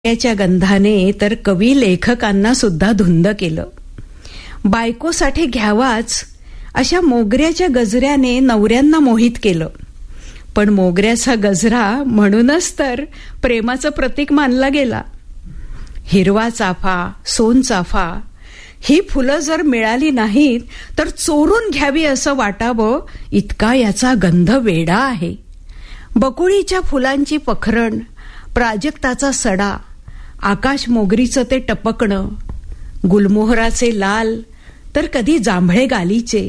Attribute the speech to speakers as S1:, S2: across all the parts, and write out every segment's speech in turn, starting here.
S1: मोगऱ्याच्या गंधाने तर कवी लेखकांना सुद्धा धुंद केलं. बायकोसाठी घ्यावाच अशा मोगऱ्याच्या गजऱ्याने नवऱ्यांना मोहित केलं. पण मोगऱ्याचा गजरा म्हणूनच तर प्रेमाचं प्रतीक मानला गेला. हिरवा चाफा, सोनचाफा ही फुलं जर मिळाली नाहीत तर चोरून घ्यावी असं वाटावं इतका याचा गंध वेडा आहे. बकुळीच्या फुलांची पखरण, प्राजक्ताचा सडा, आकाश मोगरीचं ते टपकणं, गुलमोहराचे लाल तर कधी जांभळे गालीचे.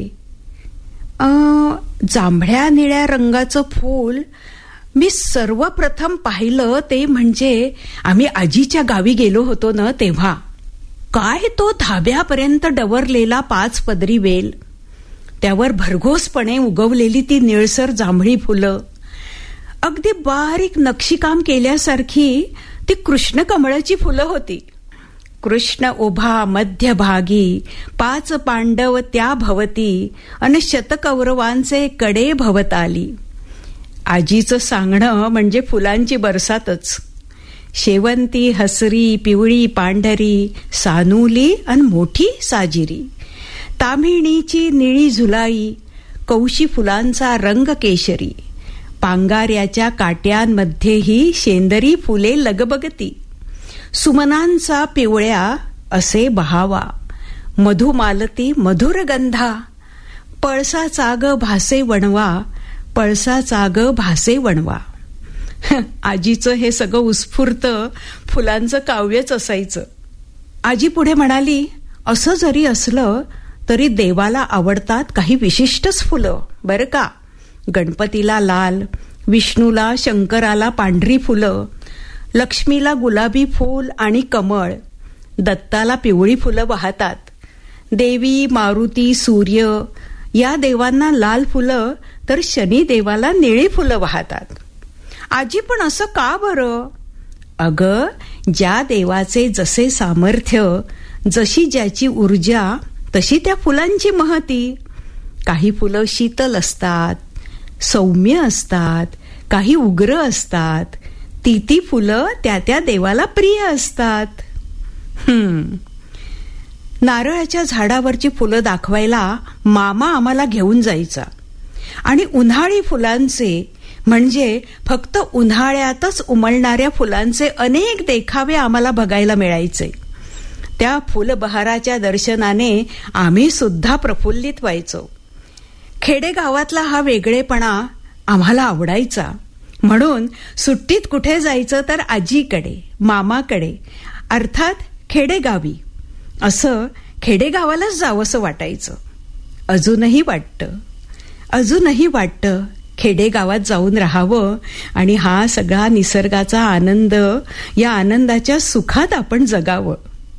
S1: जांभळ्या निळ्या रंगाचं फूल मी सर्वप्रथम पाहिलं ते म्हणजे आम्ही आजीच्या गावी गेलो होतो ना तेव्हा. काय तो धाब्यापर्यंत डवरलेला 5 पदरी वेल, त्यावर भरघोसपणे उगवलेली ती निळसर जांभळी फुलं, अगदी बारीक नक्षीकाम केल्यासारखी ती कृष्ण कमळाची फुलं होती. कृष्ण उभा मध्यभागी, 5 पांडव त्या भवती, अन शतकौरवांचे कडे भवताली. आजीचं सांगणं म्हणजे फुलांची बरसातच. शेवंती, हसरी, पिवळी, पांढरी, सानुली अन मोठी साजिरी, ताम्हिणीची निळी झुलाई, कौशी फुलांचा रंग केशरी, पांगाऱ्याच्या काट्यांमध्येही शेंदरी फुले लगबगती, सुमनांचा पिवळ्या असे बहावा, मधुमालती मधुर गंधा, पळसाचा ग भासे वणवा, पळसाचा ग भासे वणवा. आजीचं हे सगळं उत्स्फूर्त फुलांचं काव्यच असायचं. आजी पुढे म्हणाली, असं जरी असलं तरी देवाला आवडतात काही विशिष्टच फुलं बरं का. गणपतीला लाल, विष्णूला शंकराला पांढरी फुलं, लक्ष्मीला गुलाबी फूल आणि कमळ, दत्ताला पिवळी फुलं वाहतात. देवी, मारुती, सूर्य या देवांना लाल फुलं तर शनी देवाला निळी फुलं वाहतात. आजी पण असं का बरं? अगं, ज्या देवाचे जसे सामर्थ्य, जशी ज्याची ऊर्जा, तशी त्या फुलांची महती. काही फुलं शीतल असतात, सौम्य असतात, काही उग्र असतात. ती फुलं त्या देवाला प्रिय असतात. नारळाच्या झाडावरची फुलं दाखवायला मामा आम्हाला घेऊन जायचा आणि उन्हाळी फुलांचे म्हणजे फक्त उन्हाळ्यातच उमलणाऱ्या फुलांचे अनेक देखावे आम्हाला बघायला मिळायचे. त्या फुलबहाराच्या दर्शनाने आम्ही सुद्धा प्रफुल्लित व्हायचो. खेडेगावातला हा वेगळेपणा आम्हाला आवडायचा. म्हणून सुट्टीत कुठे जायचं तर आजीकडे, मामाकडे, अर्थात खेडेगावी. असं खेडेगावालाच जावंसं वाटायचं. अजूनही वाटतं खेडेगावात जाऊन राहावं आणि हा सगळा निसर्गाचा आनंद, या आनंदाच्या सुखात आपण जगावं.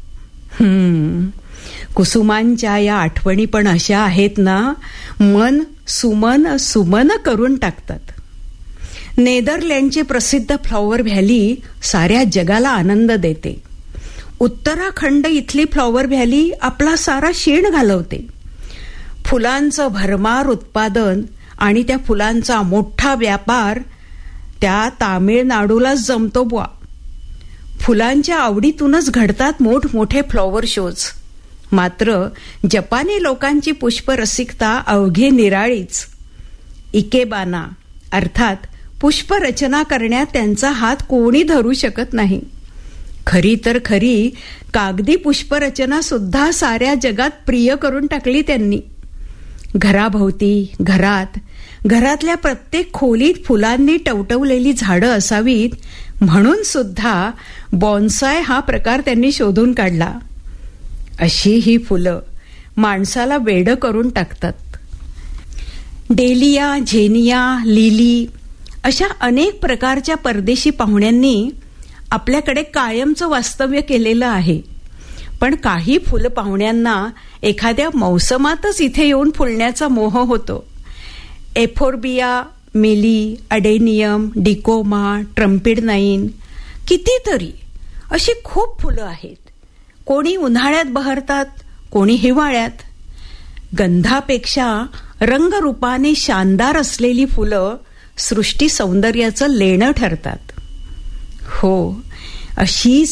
S1: कुसुमांच्या या आठवणी पण अशा आहेत ना, मन सुमन करून टाकतात. नेदरलँडची प्रसिद्ध फ्लॉवर व्हॅली साऱ्या जगाला आनंद देते. उत्तराखंड इथली फ्लॉवर व्हॅली आपला सारा शीण घालवते. फुलांचं भरमार उत्पादन आणि त्या फुलांचा मोठा व्यापार त्या तामिळनाडूलाच जमतो बुवा. फुलांच्या आवडीतूनच घडतात मोठमोठे फ्लॉवर शोज. मात्र जपानी लोकांची पुष्परसिकता अवघी निराळीच. इकेबाना अर्थात पुष्परचना करण्यात त्यांचा हात कोणी धरू शकत नाही. खरी तर खरी कागदी पुष्परचना सुद्धा साऱ्या जगात प्रिय करून टाकली त्यांनी. घराभोवती, घरातल्या प्रत्येक खोलीत फुलांनी टवटवलेली झाडं असावीत म्हणून सुद्धा बॉन्साय हा प्रकार त्यांनी शोधून काढला. अशी ही फुलं माणसाला वेडं करून टाकतात. डेलिया, झेनिया, लिली अशा अनेक प्रकारच्या परदेशी पाहुण्यांनी आपल्याकडे कायमचं वास्तव्य केलेलं आहे. पण काही फुल पाहुण्यांना एखाद्या मौसमातच इथे येऊन फुलण्याचा मोह होतो. एफोर्बिया, मिली, अडेनियम, डिकोमा, ट्रम्पिडनाईन, कितीतरी अशी खूप फुलं आहेत. कोणी उन्हाळ्यात बहरतात, कोणी हिवाळ्यात. गंधापेक्षा रंगरूपाने शानदार असलेली फुलं सृष्टी सौंदर्याचं लेणं ठरतात. हो, अशी